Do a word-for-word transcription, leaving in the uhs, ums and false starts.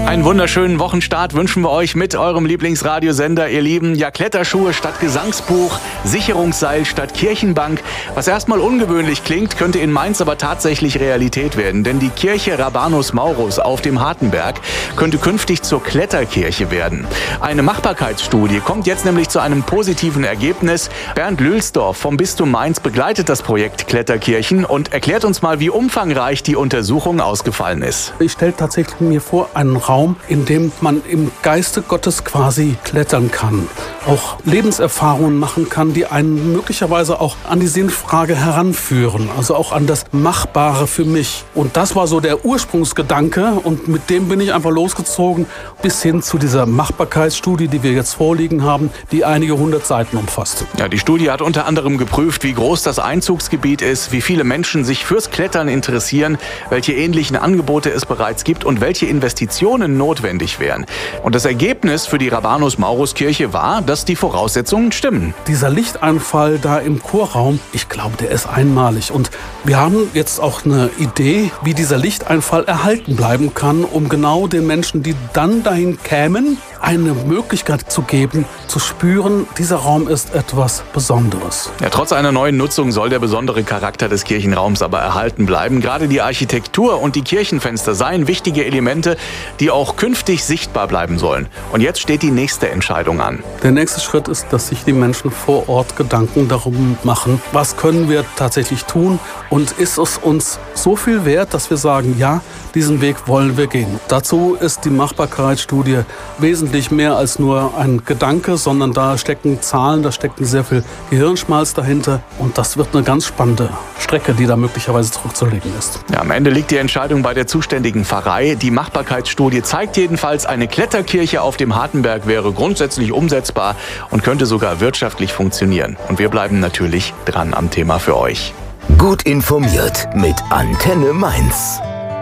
Einen wunderschönen Wochenstart wünschen wir euch mit eurem Lieblingsradiosender, ihr Lieben. Ja, Kletterschuhe statt Gesangsbuch, Sicherungsseil statt Kirchenbank. Was erstmal ungewöhnlich klingt, könnte in Mainz aber tatsächlich Realität werden. Denn die Kirche Rabanus Maurus auf dem Hartenberg könnte künftig zur Kletterkirche werden. Eine Machbarkeitsstudie kommt jetzt nämlich zu einem positiven Ergebnis. Bernd Lülsdorf vom Bistum Mainz begleitet das Projekt Kletterkirchen und erklärt uns mal, wie umfangreich die Untersuchung ausgefallen ist. Ich stelle tatsächlich mir vor, einen Raum, in dem man im Geiste Gottes quasi klettern kann, auch Lebenserfahrungen machen kann, die einen möglicherweise auch an die Sinnfrage heranführen, also auch an das Machbare für mich. Und das war so der Ursprungsgedanke und mit dem bin ich einfach losgezogen bis hin zu dieser Machbarkeitsstudie, die wir jetzt vorliegen haben, die einige hundert Seiten umfasst. Ja, die Studie hat unter anderem geprüft, wie groß das Einzugsgebiet ist, wie viele Menschen sich fürs Klettern interessieren, welche ähnlichen Angebote es bereits gibt und welche Investitionen notwendig wären. Und das Ergebnis für die Rabanus-Maurus-Kirche war, dass die Voraussetzungen stimmen. Dieser Lichteinfall da im Chorraum, ich glaube, der ist einmalig. Und wir haben jetzt auch eine Idee, wie dieser Lichteinfall erhalten bleiben kann, um genau den Menschen, die dann dahin kämen, eine Möglichkeit zu geben, zu spüren, dieser Raum ist etwas Besonderes. Ja, trotz einer neuen Nutzung soll der besondere Charakter des Kirchenraums aber erhalten bleiben. Gerade die Architektur und die Kirchenfenster seien wichtige Elemente, die auch künftig sichtbar bleiben sollen. Und jetzt steht die nächste Entscheidung an. Der nächste Schritt ist, dass sich die Menschen vor Ort Gedanken darum machen, was können wir tatsächlich tun und ist es uns so viel wert, dass wir sagen, ja, diesen Weg wollen wir gehen. Dazu ist die Machbarkeitsstudie wesentlich mehr als nur ein Gedanke, sondern da stecken Zahlen, da steckt sehr viel Gehirnschmalz dahinter und das wird eine ganz spannende Strecke, die da möglicherweise zurückzulegen ist. Ja, am Ende liegt die Entscheidung bei der zuständigen Pfarrei. Die Machbarkeitsstudie zeigt jedenfalls, eine Kletterkirche auf dem Hartenberg wäre grundsätzlich umsetzbar und könnte sogar wirtschaftlich funktionieren. Und wir bleiben natürlich dran am Thema für euch. Gut informiert mit Antenne Mainz.